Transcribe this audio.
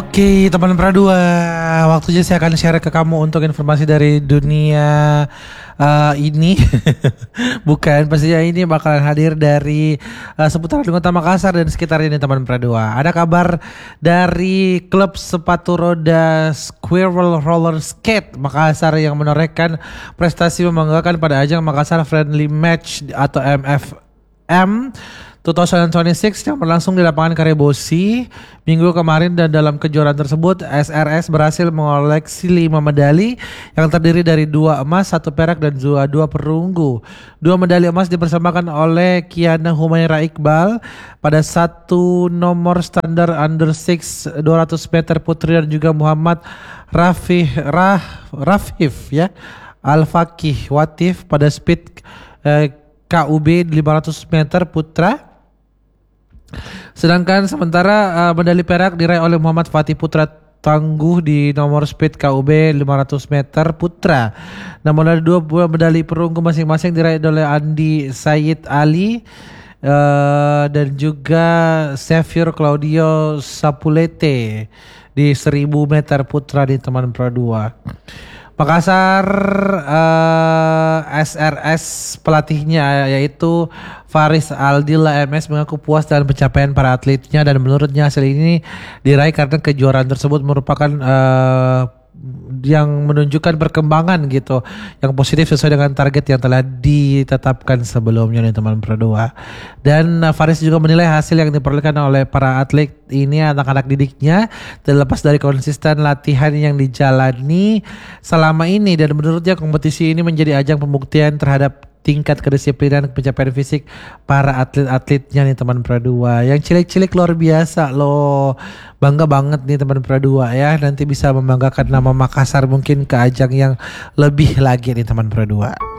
Oke, teman Pradua, waktunya saya akan share ke kamu untuk informasi dari dunia ini. Bukan, pastinya ini bakalan hadir dari seputaran Kota Makassar dan sekitarnya nih teman Pradua. Ada kabar dari klub sepatu roda Squirrel Roller Skate Makassar yang menorehkan prestasi membanggakan pada ajang Makassar Friendly Match atau MFM 2026 yang berlangsung di lapangan Karebosi minggu kemarin, dan dalam kejuaraan tersebut SRS berhasil mengoleksi 5 medali yang terdiri dari 2 emas, 1 perak dan 2 perunggu. 2 medali emas dipersembahkan oleh Kiana Humaira Iqbal pada satu nomor standar under 6 200 meter putri, dan juga Muhammad Rafif ya Al-Fakih Watif pada speed KUB 500 meter putra. Sedangkan sementara medali perak diraih oleh Muhammad Fatih Putra Tangguh di nomor speed KUB 500 meter putra. Namun ada 2 buah medali perunggu masing-masing diraih oleh Andi Said Ali dan juga Xavier Claudio Sapulete di 1000 meter putra di teman Pro 2. Makassar SRS pelatihnya yaitu Faris Aldila MS mengaku puas dengan pencapaian para atletnya, dan menurutnya hasil ini diraih karena kejuaraan tersebut merupakan yang menunjukkan perkembangan gitu yang positif sesuai dengan target yang telah ditetapkan sebelumnya nih teman Pro 2. Dan Faris juga menilai hasil yang diperolehkan oleh para atlet ini anak-anak didiknya terlepas dari konsisten latihan yang dijalani selama ini, dan menurutnya kompetisi ini menjadi ajang pembuktian terhadap tingkat kedisiplinan pencapaian fisik para atlet-atletnya nih teman Pro 2. Yang cilik-cilik luar biasa loh. Bangga banget nih teman Pro 2 ya. Nanti bisa membanggakan nama Makassar mungkin ke ajang yang lebih lagi nih teman Pro 2.